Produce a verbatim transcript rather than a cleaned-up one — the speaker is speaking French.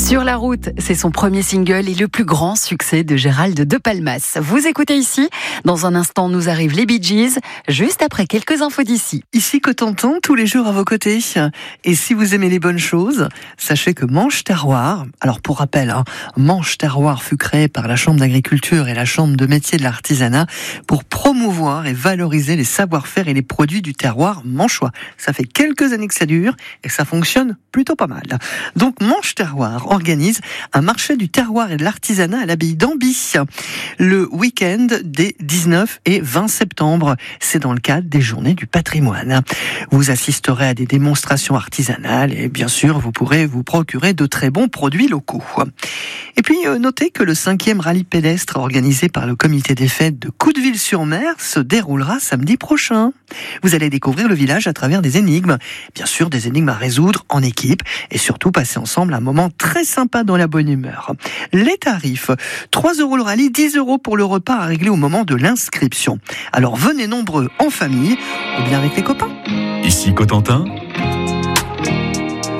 Sur la route, c'est son premier single et le plus grand succès de Gérald de Palmas. Vous écoutez ici. Dans un instant, nous arrivent les Bee Gees, juste après quelques infos d'ici. Ici Cotentin, tous les jours à vos côtés. Et si vous aimez les bonnes choses, sachez que Manche Terroir, alors pour rappel, hein, Manche Terroir fut créé par la Chambre d'agriculture et la Chambre de métier de l'artisanat pour promouvoir et valoriser les savoir-faire et les produits du terroir manchois. Ça fait quelques années que ça dure et ça fonctionne plutôt pas mal. Donc Manche Terroir organise un marché du terroir et de l'artisanat à l'abbaye d'Amby le week-end des dix-neuf et vingt septembre. C'est dans le cadre des Journées du patrimoine. Vous assisterez à des démonstrations artisanales et bien sûr vous pourrez vous procurer de très bons produits locaux. Et puis notez que le cinquième rallye pédestre organisé par le comité des fêtes de Coudeville-sur-Mer se déroulera samedi prochain. Vous allez découvrir le village à travers des énigmes, bien sûr des énigmes à résoudre en équipe et surtout passer ensemble un moment très sympa dans la bonne humeur. Les tarifs, trois euros le rallye, dix euros pour le repas à régler au moment de l'inscription. Alors venez nombreux en famille ou bien avec les copains. Ici Cotentin,